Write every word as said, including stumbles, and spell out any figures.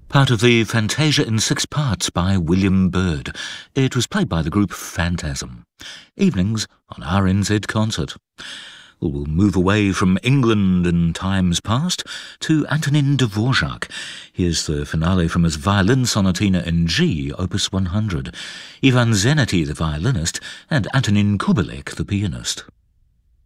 part of the Fantasia in Six Parts by William Byrd. It was played by the group Phantasm. Evenings on R N Z Concert. We'll move away from England and times past to Antonin Dvorak. Here's the finale from his violin sonatina in G, opus one hundred. Ivan Zanetti, the violinist, and Antonin Kubelik, the pianist.